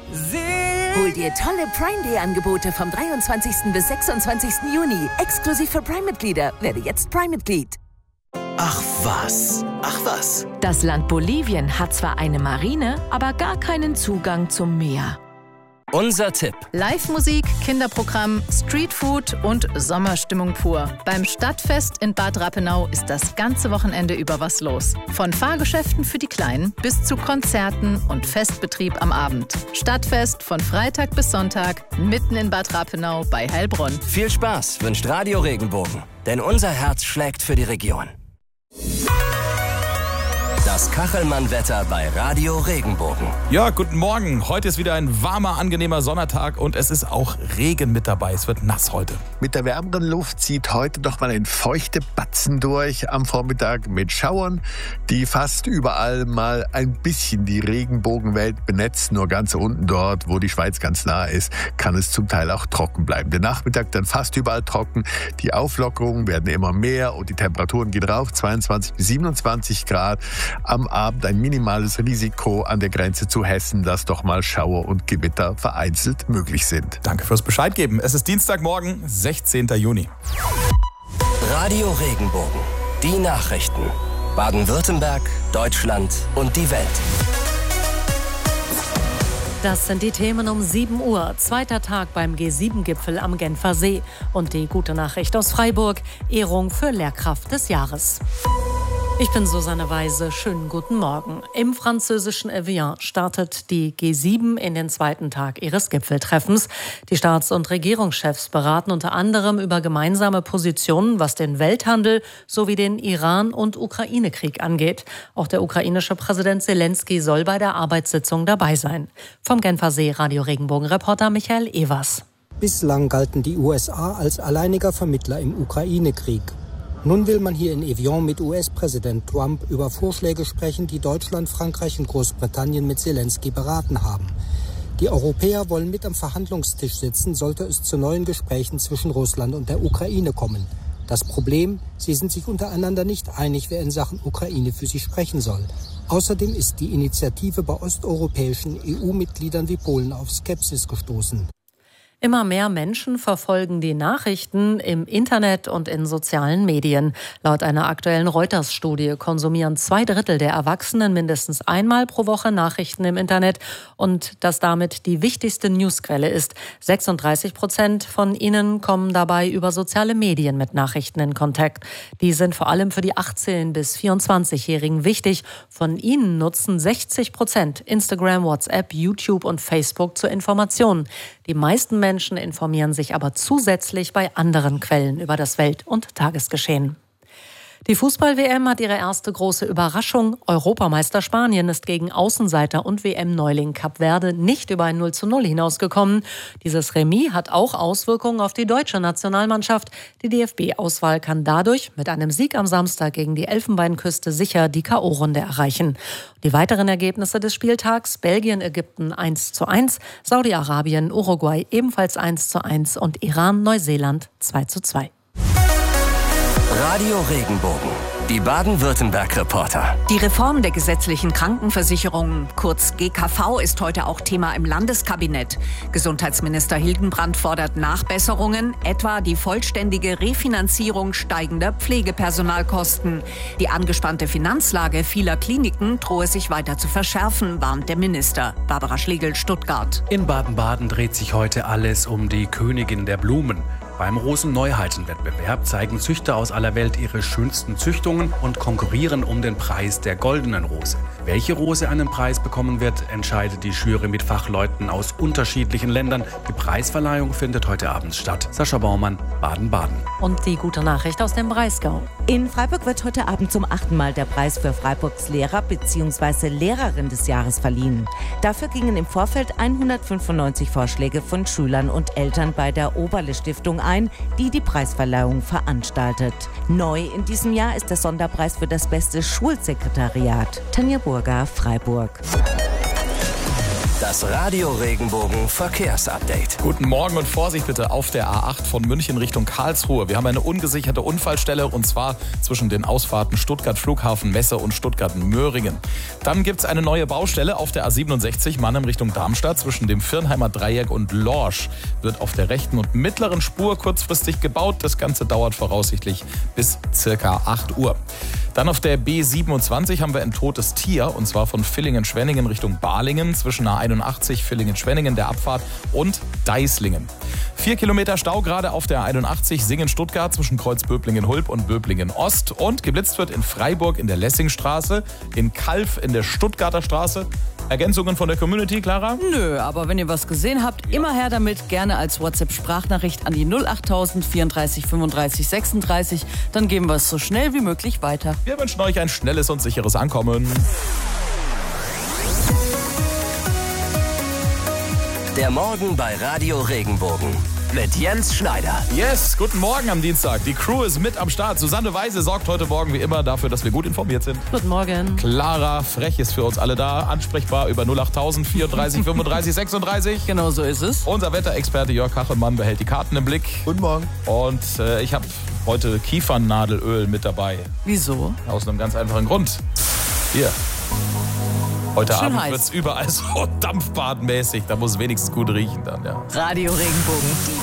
Hol dir tolle Prime Day Angebote vom 23. bis 26. Juni. Exklusiv für Prime-Mitglieder. Werde jetzt Prime-Mitglied. Ach was. Das Land Bolivien hat zwar eine Marine, aber gar keinen Zugang zum Meer. Unser Tipp. Live-Musik, Kinderprogramm, Streetfood und Sommerstimmung pur. Beim Stadtfest in Bad Rappenau ist das ganze Wochenende über was los. Von Fahrgeschäften für die Kleinen bis zu Konzerten und Festbetrieb am Abend. Stadtfest von Freitag bis Sonntag mitten in Bad Rappenau bei Heilbronn. Viel Spaß wünscht Radio Regenbogen, denn unser Herz schlägt für die Region. Das Kachelmann-Wetter bei Radio Regenbogen. Ja, guten Morgen. Heute ist wieder ein warmer, angenehmer Sonntag und es ist auch Regen mit dabei. Es wird nass heute. Mit der wärmeren Luft zieht heute noch mal ein feuchte Batzen durch am Vormittag mit Schauern, die fast überall mal ein bisschen die Regenbogenwelt benetzen. Nur ganz unten dort, wo die Schweiz ganz nah ist, kann es zum Teil auch trocken bleiben. Der Nachmittag dann fast überall trocken. Die Auflockerungen werden immer mehr und die Temperaturen gehen rauf, 22 bis 27 Grad. Am Abend ein minimales Risiko an der Grenze zu Hessen, dass doch mal Schauer und Gewitter vereinzelt möglich sind. Danke fürs Bescheid geben. Es ist Dienstagmorgen, 16. Juni. Radio Regenbogen. Die Nachrichten. Baden-Württemberg, Deutschland und die Welt. Das sind die Themen um 7 Uhr. Zweiter Tag beim G7-Gipfel am Genfer See. Und die gute Nachricht aus Freiburg: Ehrung für Lehrkraft des Jahres. Ich bin Susanne Weise. Schönen guten Morgen. Im französischen Evian startet die G7 in den zweiten Tag ihres Gipfeltreffens. Die Staats- und Regierungschefs beraten unter anderem über gemeinsame Positionen, was den Welthandel sowie den Iran- und Ukraine-Krieg angeht. Auch der ukrainische Präsident Zelensky soll bei der Arbeitssitzung dabei sein. Vom Genfer See Radio Regenbogen-Reporter Michael Evers. Bislang galten die USA als alleiniger Vermittler im Ukraine-Krieg. Nun will man hier in Evian mit US-Präsident Trump über Vorschläge sprechen, die Deutschland, Frankreich und Großbritannien mit Zelensky beraten haben. Die Europäer wollen mit am Verhandlungstisch sitzen, sollte es zu neuen Gesprächen zwischen Russland und der Ukraine kommen. Das Problem, sie sind sich untereinander nicht einig, wer in Sachen Ukraine für sie sprechen soll. Außerdem ist die Initiative bei osteuropäischen EU-Mitgliedern wie Polen auf Skepsis gestoßen. Immer mehr Menschen verfolgen die Nachrichten im Internet und in sozialen Medien. Laut einer aktuellen Reuters-Studie konsumieren 2/3 der Erwachsenen mindestens einmal pro Woche Nachrichten im Internet und das damit die wichtigste Newsquelle ist. 36% von ihnen kommen dabei über soziale Medien mit Nachrichten in Kontakt. Die sind vor allem für die 18- bis 24-Jährigen wichtig. Von ihnen nutzen 60% Instagram, WhatsApp, YouTube und Facebook zur Information. Die meisten Menschen informieren sich aber zusätzlich bei anderen Quellen über das Welt- und Tagesgeschehen. Die Fußball-WM hat ihre erste große Überraschung. Europameister Spanien ist gegen Außenseiter und WM-Neuling Kap Verde nicht über ein 0:0 hinausgekommen. Dieses Remis hat auch Auswirkungen auf die deutsche Nationalmannschaft. Die DFB-Auswahl kann dadurch mit einem Sieg am Samstag gegen die Elfenbeinküste sicher die K.O.-Runde erreichen. Die weiteren Ergebnisse des Spieltags: Belgien, Ägypten 1:1, Saudi-Arabien, Uruguay ebenfalls 1:1 und Iran, Neuseeland 2:2. Radio Regenbogen. Die Baden-Württemberg-Reporter. Die Reform der gesetzlichen Krankenversicherung, kurz GKV, ist heute auch Thema im Landeskabinett. Gesundheitsminister Hildenbrand fordert Nachbesserungen, etwa die vollständige Refinanzierung steigender Pflegepersonalkosten. Die angespannte Finanzlage vieler Kliniken drohe sich weiter zu verschärfen, warnt der Minister. Barbara Schlegel, Stuttgart. In Baden-Baden dreht sich heute alles um die Königin der Blumen. Beim Rosen-Neuheiten-Wettbewerb zeigen Züchter aus aller Welt ihre schönsten Züchtungen und konkurrieren um den Preis der goldenen Rose. Welche Rose einen Preis bekommen wird, entscheidet die Jury mit Fachleuten aus unterschiedlichen Ländern. Die Preisverleihung findet heute Abend statt. Sascha Baumann, Baden-Baden. Und die gute Nachricht aus dem Breisgau. In Freiburg wird heute Abend zum 8. Mal der Preis für Freiburgs Lehrer bzw. Lehrerin des Jahres verliehen. Dafür gingen im Vorfeld 195 Vorschläge von Schülern und Eltern bei der Oberle-Stiftung ein, die die Preisverleihung veranstaltet. Neu in diesem Jahr ist der Sonderpreis für das beste Schulsekretariat. Tanja Burger, Freiburg. Das Radio Regenbogen Verkehrsupdate. Guten Morgen und Vorsicht bitte auf der A8 von München Richtung Karlsruhe. Wir haben eine ungesicherte Unfallstelle und zwar zwischen den Ausfahrten Stuttgart Flughafen Messe und Stuttgart Möhringen. Dann gibt es eine neue Baustelle auf der A67 Mannheim Richtung Darmstadt zwischen dem Viernheimer Dreieck und Lorsch. Wird auf der rechten und mittleren Spur kurzfristig gebaut. Das Ganze dauert voraussichtlich bis circa 8 Uhr. Dann auf der B27 haben wir ein totes Tier und zwar von Villingen-Schwenningen Richtung Balingen zwischen A81 Villingen-Schwenningen der Abfahrt und Deislingen. 4 Kilometer Stau gerade auf der A81 Singen-Stuttgart zwischen Kreuz-Böblingen-Hulb und Böblingen-Ost und geblitzt wird in Freiburg in der Lessingstraße, in Kalf in der Stuttgarter Straße. Ergänzungen von der Community, Clara? Nö, aber wenn ihr was gesehen habt, immer her damit. Gerne als WhatsApp-Sprachnachricht an die 08000 34 35 36. Dann geben wir es so schnell wie möglich weiter. Wir wünschen euch ein schnelles und sicheres Ankommen. Der Morgen bei Radio Regenbogen mit Jens Schneider. Yes, guten Morgen am Dienstag. Die Crew ist mit am Start. Susanne Weise sorgt heute Morgen wie immer dafür, dass wir gut informiert sind. Guten Morgen. Clara Frech ist für uns alle da. Ansprechbar über 08000 34 35 36. Genau so ist es. Unser Wetterexperte Jörg Kachelmann behält die Karten im Blick. Guten Morgen. Und ich habe heute Kiefernadelöl mit dabei. Wieso? Aus einem ganz einfachen Grund. Hier. Heute Schön Abend heiß. wird es überall so dampfbadmäßig. Da muss es wenigstens gut riechen dann, ja. Radio Regenbogen.